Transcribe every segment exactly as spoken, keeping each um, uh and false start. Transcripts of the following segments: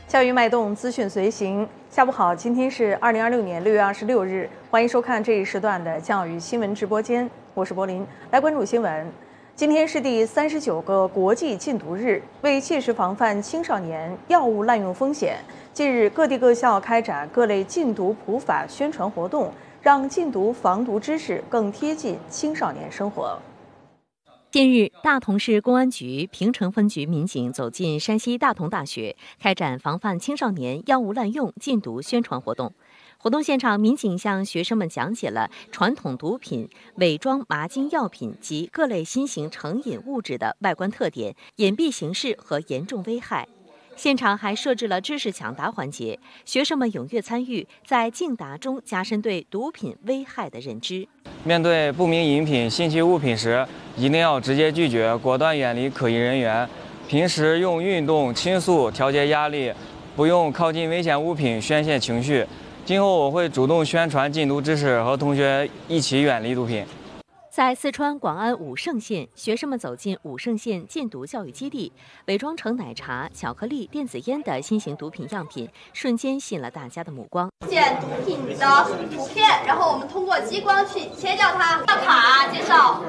教育脉动，资讯随行。下午好，今天是二零二六年六月二十六日，欢迎收看这一时段的教育新闻直播间，我是柏林。来关注新闻。今天是第三十九个国际禁毒日，为切实防范青少年药物滥用风险，近日各地各校开展各类禁毒普法宣传活动，让禁毒防毒知识更贴近青少年生活。 近日，大同市公安局平城分局民警走进山西大同大学，开展防范青少年药物滥用禁毒宣传活动。活动现场，民警向学生们讲解了传统毒品、伪装麻筋药品及各类新型成瘾物质的外观特点、隐蔽形式和严重危害。现场还设置了知识抢答环节，学生们踊跃参与，在竞答中加深对毒品危害的认知。 面对不明饮品、新奇物品时，一定要直接拒绝，果断远离可疑人员。平时用运动、倾诉调节压力，不用靠近危险物品宣泄情绪。今后我会主动宣传禁毒知识，和同学一起远离毒品。 在四川广安武胜县，学生们走进武胜县禁毒教育基地，伪装成奶茶、巧克力、电子烟的新型毒品样品，瞬间吸引了大家的目光。 现毒品的图片，然后我们通过激光去切掉它。卡介绍。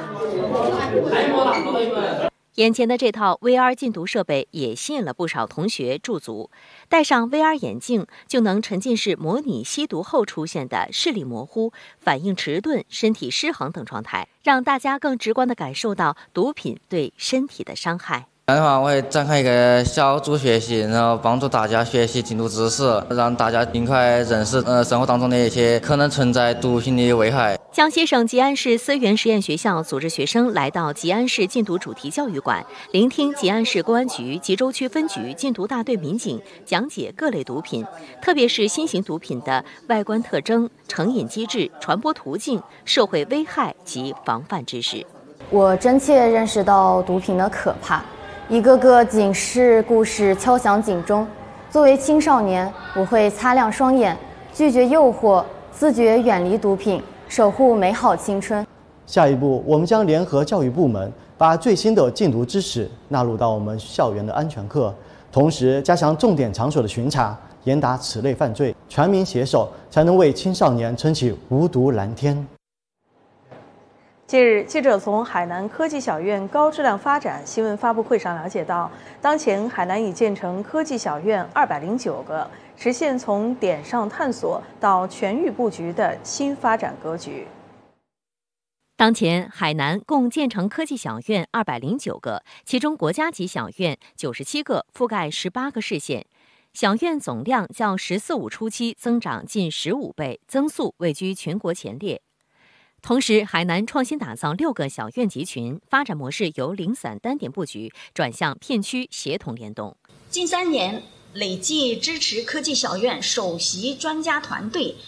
眼前的这套 V R 禁毒设备也吸引了不少同学驻足。戴上 V R 眼镜，就能沉浸式模拟吸毒后出现的视力模糊、反应迟钝、身体失衡等状态，让大家更直观地感受到毒品对身体的伤害。 这样的话，我会展开一个小组学习，然后帮助大家学习禁毒知识，让大家尽快认识呃生活当中的一些可能存在毒品的危害。 江西省吉安市思源实验学校组织学生来到吉安市禁毒主题教育馆，聆听吉安市公安局吉州区分局禁毒大队民警讲解各类毒品，特别是新型毒品的外观特征、成瘾机制、传播途径、社会危害及防范知识。 我真切认识到毒品的可怕。一个个警示故事敲响警钟。作为青少年，我会擦亮双眼，拒绝诱惑，自觉远离毒品，守护美好青春。 下一步，我们将联合教育部门，把最新的禁毒知识纳入到我们校园的安全课，同时加强重点场所的巡查，严打此类犯罪，全民携手，才能为青少年撑起无毒蓝天。 近日，记者从海南科技小院高质量发展新闻发布会上了解到，当前海南已建成科技小院二百零九个，实现从点上探索到全域布局的新发展格局。 当前，海南共建成科技小院二百零九个，其中国家级小院九十七个，覆盖十八个市县。小院总量较“十四五”初期增长近十五倍，增速位居全国前列。同时，海南创新打造六个小院集群，发展模式由零散单点布局转向片区协同联动。 近三年累计支持科技小院首席专家团队